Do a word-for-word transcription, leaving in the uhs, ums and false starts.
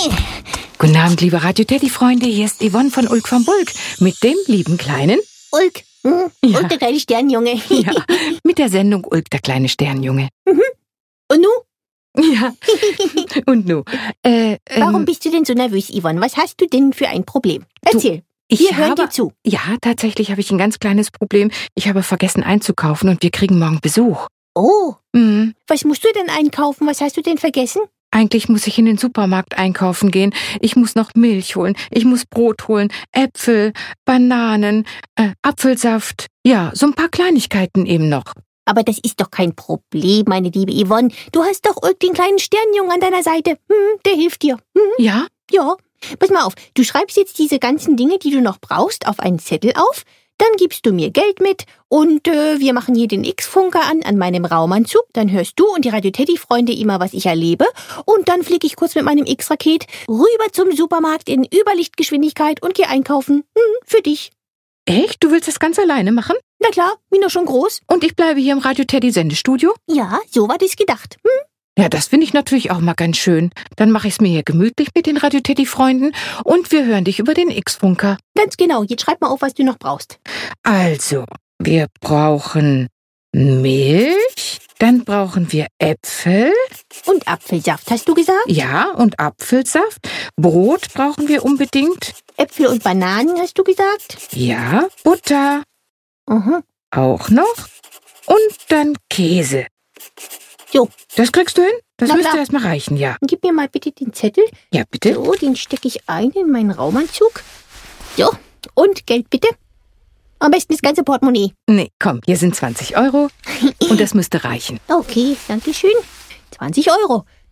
Guten Abend, liebe Radio-Teddy-Freunde. Hier ist Yvonne von Ulk vom Bulk mit dem lieben Kleinen Ulk. Hm? Ja. Ulk, der kleine Sternjunge. Ja, mit der Sendung Ulk, der kleine Sternjunge. Mhm. Und nu? Ja, und nu? Äh, ähm, Warum bist du denn so nervös, Yvonne? Was hast du denn für ein Problem? Erzähl. ich Wir hören habe, dir zu. Ja, tatsächlich habe ich ein ganz kleines Problem. Ich habe vergessen einzukaufen und wir kriegen morgen Besuch. Oh, Mhm. was musst du denn einkaufen? Was hast du denn vergessen? Eigentlich muss ich in den Supermarkt einkaufen gehen. Ich muss noch Milch holen, ich muss Brot holen, Äpfel, Bananen, äh, Apfelsaft. Ja, so ein paar Kleinigkeiten eben noch. Aber das ist doch kein Problem, meine liebe Yvonne. Du hast doch Ulk, den kleinen Sternjungen an deiner Seite. Hm, der hilft dir. Hm, Ja? ja. Pass mal auf, du schreibst jetzt diese ganzen Dinge, die du noch brauchst, auf einen Zettel auf. Dann gibst du mir Geld mit und äh, wir machen hier den X-Funker an, an meinem Raumanzug. Dann hörst du und die Radio-Teddy-Freunde immer, was ich erlebe. Und dann fliege ich kurz mit meinem X-Raket rüber zum Supermarkt in Überlichtgeschwindigkeit und gehe einkaufen. Hm, für dich. Echt? Du willst das ganz alleine machen? Na klar, bin doch schon groß. Und ich bleibe hier im Radio-Teddy-Sendestudio? Ja, so war das gedacht. Hm? Ja, das finde ich natürlich auch mal ganz schön. Dann mache ich es mir hier gemütlich mit den Radio-Teddy-Freunden und wir hören dich über den X-Funker. Ganz genau, jetzt schreib mal auf, was du noch brauchst. Also, wir brauchen Milch, dann brauchen wir Äpfel, Und Apfelsaft, hast du gesagt? ja, und Apfelsaft. Brot brauchen wir unbedingt. Äpfel und Bananen, hast du gesagt? Ja, Butter Aha. auch noch. Und dann Käse. So, Das kriegst du hin? Das Na müsste klar. erstmal reichen, ja. gib mir mal bitte den Zettel. Ja, bitte. So, den stecke ich ein in meinen Raumanzug. So, und Geld bitte. Am besten das ganze Portemonnaie. Nee, komm, hier sind zwanzig Euro und das müsste reichen. Okay, danke schön. zwanzig Euro.